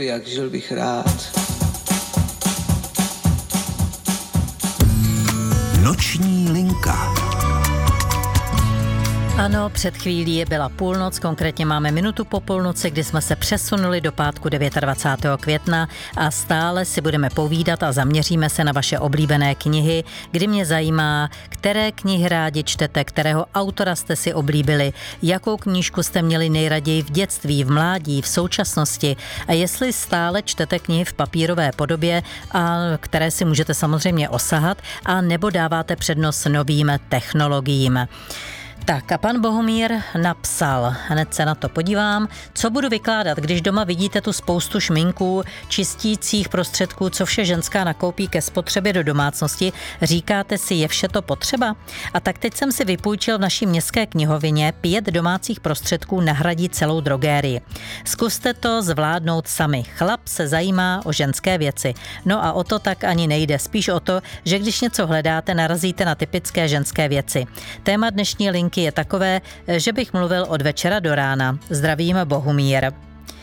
by jak, žil bych rád. Noční linka. Ano, před chvílí byla půlnoc, konkrétně máme minutu po půlnoci, kdy jsme se přesunuli do pátku 29. května a stále si budeme povídat a zaměříme se na vaše oblíbené knihy, kdy mě zajímá, které knihy rádi čtete, kterého autora jste si oblíbili, jakou knížku jste měli nejraději v dětství, v mládí, v současnosti a jestli stále čtete knihy v papírové podobě, a které si můžete samozřejmě osahat, a nebo dáváte přednost novým technologiím. Tak a pan Bohumír napsal, hned se na to podívám, co budu vykládat, když doma vidíte tu spoustu šminků, čistících prostředků, co vše ženská nakoupí ke spotřebě do domácnosti, říkáte si, je vše to potřeba? A tak teď jsem si vypůjčil v naší městské knihovině 5 domácích prostředků nahradí celou drogérii. Zkuste to zvládnout sami. Chlap se zajímá o ženské věci. No a o to tak ani nejde, spíš o to, že když něco hledáte, narazíte na typické ženské věci. Téma dnešní linky je takové, že bych mluvil od večera do rána. Zdravím, Bohumír.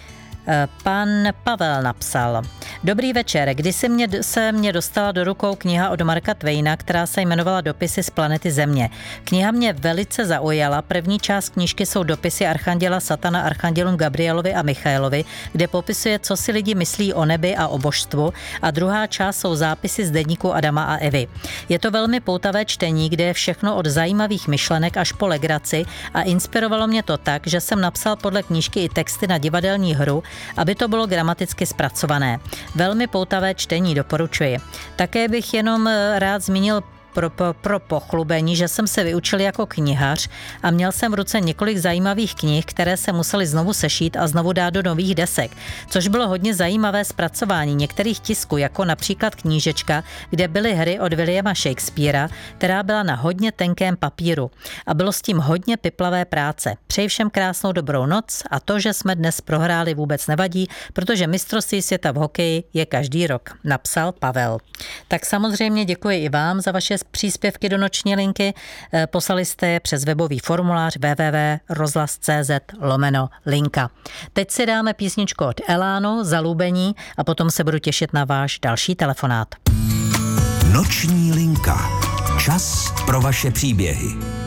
Pan Pavel napsal. Dobrý večer, když se mě dostala do rukou kniha od Marka Twaina, která se jmenovala Dopisy z planety Země. Kniha mě velice zaujala. První část knížky jsou dopisy archanděla Satana archandělům Gabrielovi a Michaelovi, kde popisuje, co si lidi myslí o nebi a o božstvu, a druhá část jsou zápisy z deníku Adama a Evy. Je to velmi poutavé čtení, kde je všechno od zajímavých myšlenek až po legraci a inspirovalo mě to tak, že jsem napsal podle knížky i texty na divadelní hru, aby to bylo gramaticky zpracované. Velmi poutavé čtení, doporučuji. Také bych jenom rád zmínil pro pochlubení, že jsem se vyučil jako knihař a měl jsem v ruce několik zajímavých knih, které se museli znovu sešít a znovu dát do nových desek, což bylo hodně zajímavé zpracování některých tisků, jako například knížečka, kde byly hry od Williama Shakespearea, která byla na hodně tenkém papíru a bylo s tím hodně piplavé práce. Přeji všem krásnou dobrou noc a to, že jsme dnes prohráli, vůbec nevadí, protože mistrovství světa v hokeji je každý rok, napsal Pavel. Tak samozřejmě děkuji i vám za vaše příspěvky do noční linky. Poslali jste je přes webový formulář www.rozhlas.cz/linka. Teď si dáme písničku od Elánu, Zalúbení, a potom se budu těšit na váš další telefonát. Noční linka. Čas pro vaše příběhy.